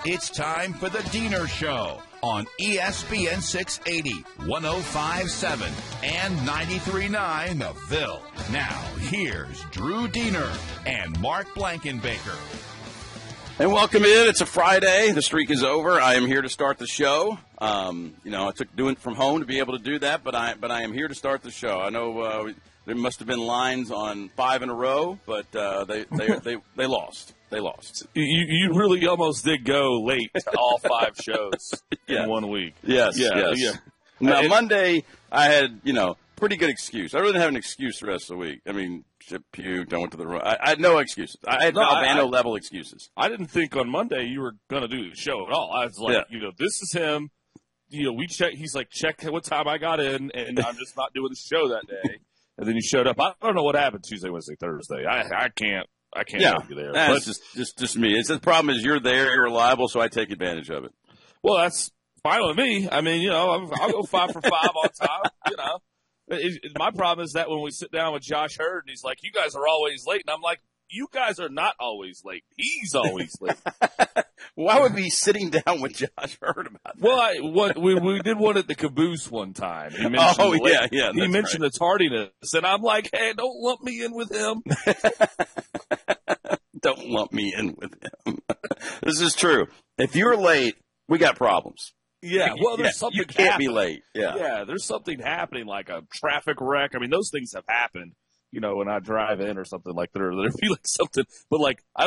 It's time for the Diener Show on ESPN 680, 105.7, and 93.9 The Ville. Now, here's Drew Diener and Mark Blankenbaker. And welcome in. It's a Friday. The streak is over. I am here to start the show. I took doing it from home to be able to do that, but I am here to start the show. I know there must have been lines on 5 in a row, but they lost. They lost. You really almost did go late to all 5 shows in 1 week. Yes. Now, Monday, I had, pretty good excuse. I really didn't have an excuse the rest of the week. I mean, puked, I went to the room. I had no excuses. I had Albano-level excuses. I didn't think on Monday you were going to do the show at all. I was like, this is him. We check. He's like, check what time I got in, and I'm just not doing the show that day. And then you showed up. I don't know what happened Tuesday, Wednesday, Thursday. I can't help you there. That's just me. The problem is you're there, you're reliable, so I take advantage of it. Well, that's fine with me. I mean, I'll go 5 for 5 on time. My problem is that when we sit down with Josh Hurd, and he's like, you guys are always late. And I'm like, you guys are not always late. He's always late. Why would we be sitting down with Josh Hurd about that? Well, we did one at the Caboose one time. He mentioned He mentioned the tardiness. And I'm like, hey, don't lump me in with him. Don't lump me in with him. This is true. If you're late, we got problems. Yeah, well, there's something you can't be late. Yeah, there's something happening, like a traffic wreck. I mean, those things have happened, when I drive in or something like that. Or there'd be like something, but like,